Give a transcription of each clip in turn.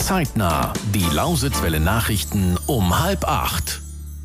Zeitnah. Die Lausitzwelle Nachrichten um 7:30.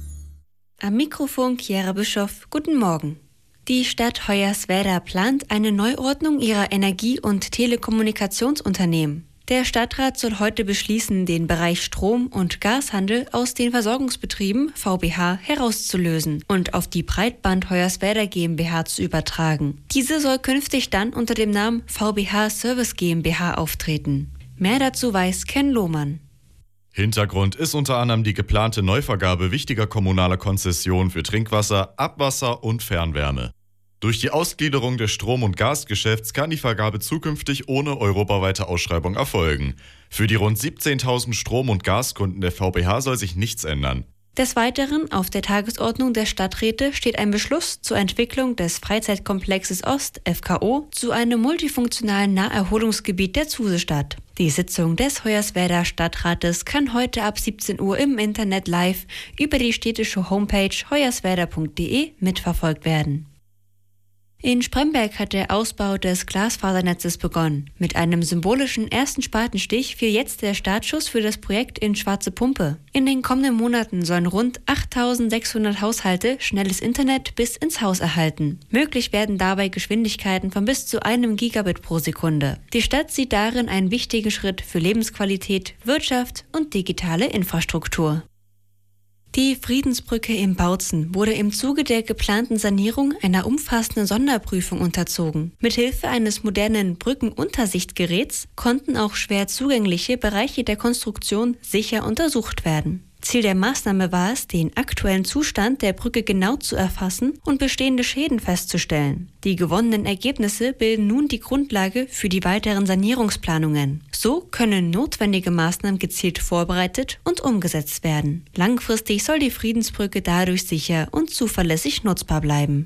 Am Mikrofon Chiara Bischoff. Guten Morgen. Die Stadt Hoyerswerda plant eine Neuordnung ihrer Energie- und Telekommunikationsunternehmen. Der Stadtrat soll heute beschließen, den Bereich Strom- und Gashandel aus den Versorgungsbetrieben VBH herauszulösen und auf die Breitband Hoyerswerda GmbH zu übertragen. Diese soll künftig dann unter dem Namen VBH Service GmbH auftreten. Mehr dazu weiß Ken Lohmann. Hintergrund ist unter anderem die geplante Neuvergabe wichtiger kommunaler Konzessionen für Trinkwasser, Abwasser und Fernwärme. Durch die Ausgliederung des Strom- und Gasgeschäfts kann die Vergabe zukünftig ohne europaweite Ausschreibung erfolgen. Für die rund 17.000 Strom- und Gaskunden der VBH soll sich nichts ändern. Des Weiteren auf der Tagesordnung der Stadträte steht ein Beschluss zur Entwicklung des Freizeitkomplexes Ost, FKO, zu einem multifunktionalen Naherholungsgebiet der Zusestadt. Die Sitzung des Hoyerswerda Stadtrates kann heute ab 17 Uhr im Internet live über die städtische Homepage hoyerswerda.de mitverfolgt werden. In Spremberg hat der Ausbau des Glasfasernetzes begonnen. Mit einem symbolischen ersten Spatenstich fiel jetzt der Startschuss für das Projekt in Schwarze Pumpe. In den kommenden Monaten sollen rund 8.600 Haushalte schnelles Internet bis ins Haus erhalten. Möglich werden dabei Geschwindigkeiten von bis zu 1 Gigabit pro Sekunde. Die Stadt sieht darin einen wichtigen Schritt für Lebensqualität, Wirtschaft und digitale Infrastruktur. Die Friedensbrücke in Bautzen wurde im Zuge der geplanten Sanierung einer umfassenden Sonderprüfung unterzogen. Mithilfe eines modernen Brückenuntersichtgeräts konnten auch schwer zugängliche Bereiche der Konstruktion sicher untersucht werden. Ziel der Maßnahme war es, den aktuellen Zustand der Brücke genau zu erfassen und bestehende Schäden festzustellen. Die gewonnenen Ergebnisse bilden nun die Grundlage für die weiteren Sanierungsplanungen. So können notwendige Maßnahmen gezielt vorbereitet und umgesetzt werden. Langfristig soll die Friedensbrücke dadurch sicher und zuverlässig nutzbar bleiben.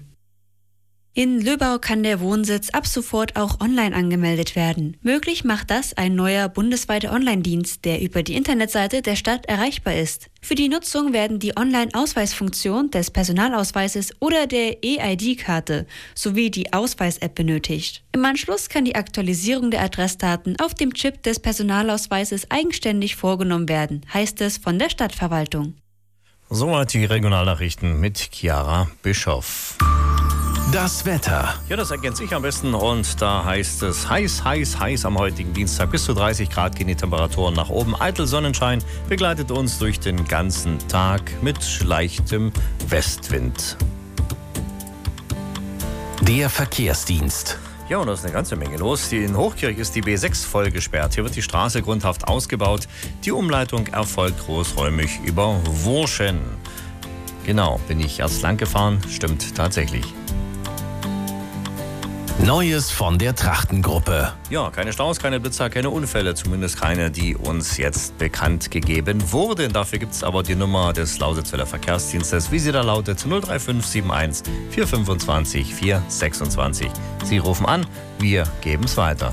In Löbau kann der Wohnsitz ab sofort auch online angemeldet werden. Möglich macht das ein neuer bundesweiter Online-Dienst, der über die Internetseite der Stadt erreichbar ist. Für die Nutzung werden die Online-Ausweisfunktion des Personalausweises oder der E-ID-Karte sowie die Ausweis-App benötigt. Im Anschluss kann die Aktualisierung der Adressdaten auf dem Chip des Personalausweises eigenständig vorgenommen werden, heißt es von der Stadtverwaltung. Soweit die Regionalnachrichten mit Chiara Bischoff. Das Wetter. Ja, das ergänzt sich am besten und da heißt es heiß am heutigen Dienstag. Bis zu 30 Grad gehen die Temperaturen nach oben. Eitel Sonnenschein begleitet uns durch den ganzen Tag mit leichtem Westwind. Der Verkehrsdienst. Ja, und da ist eine ganze Menge los. In Hochkirch ist die B6 voll gesperrt. Hier wird die Straße grundhaft ausgebaut. Die Umleitung erfolgt großräumig über Wurschen. Genau, bin ich erst lang gefahren? Stimmt tatsächlich. Neues von der Trachtengruppe. Ja, keine Staus, keine Blitzer, keine Unfälle, zumindest keine, die uns jetzt bekannt gegeben wurden. Dafür gibt es aber die Nummer des Lausitzweiler Verkehrsdienstes, wie sie da lautet, 03571 425 426. Sie rufen an, wir geben es weiter.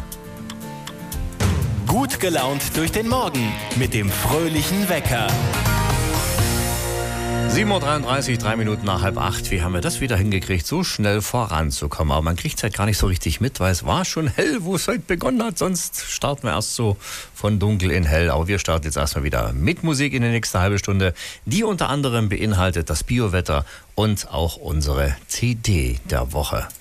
Gut gelaunt durch den Morgen mit dem fröhlichen Wecker. 7.33 Uhr, 3 Minuten nach 7:30. Wie haben wir das wieder hingekriegt, so schnell voranzukommen? Aber man kriegt es halt gar nicht so richtig mit, weil es war schon hell, wo es heute begonnen hat. Sonst starten wir erst so von dunkel in hell. Aber wir starten jetzt erstmal wieder mit Musik in die nächste halbe Stunde, die unter anderem beinhaltet das Biowetter und auch unsere CD der Woche.